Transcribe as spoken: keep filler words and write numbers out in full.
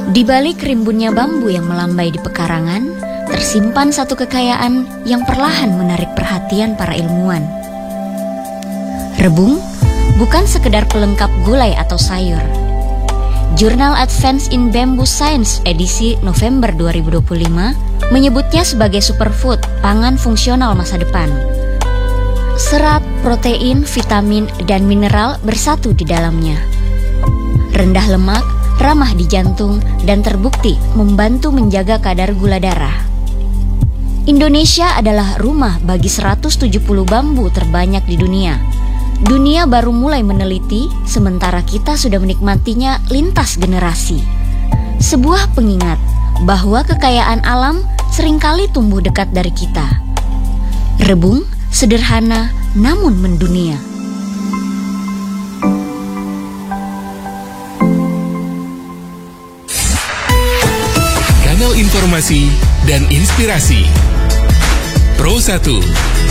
Di balik rimbunnya bambu yang melambai di pekarangan, tersimpan satu kekayaan yang perlahan menarik perhatian para ilmuwan. Rebung bukan sekedar pelengkap gulai atau sayur. Jurnal Advance in Bamboo Science edisi November dua ribu dua puluh lima menyebutnya sebagai superfood, pangan fungsional masa depan. Serat, protein, vitamin, dan mineral bersatu di dalamnya. Rendah lemak, ramah di jantung, dan terbukti membantu menjaga kadar gula darah. Indonesia adalah rumah bagi seratus tujuh puluh bambu terbanyak di dunia. Dunia baru mulai meneliti, sementara kita sudah menikmatinya lintas generasi. Sebuah pengingat bahwa kekayaan alam seringkali tumbuh dekat dari kita. Rebung, sederhana namun mendunia. Kanal informasi dan inspirasi Pro satu.